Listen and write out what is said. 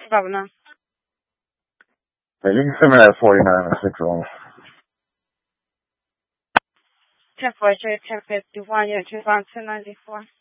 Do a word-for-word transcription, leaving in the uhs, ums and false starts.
problem now? Hey, you can send me that forty-nine and six on. ten forty-three, ten fifty-one, unit two thousand two ninety-four.